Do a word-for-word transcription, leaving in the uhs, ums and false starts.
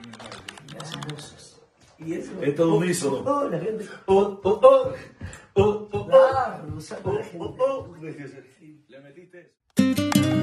Las voces. Y eso. Es todo unísono. Oh, oh, la gente. Oh, oh, oh. Oh, oh, oh. Claro, saca la gente. Oh, oh, oh. Le metiste.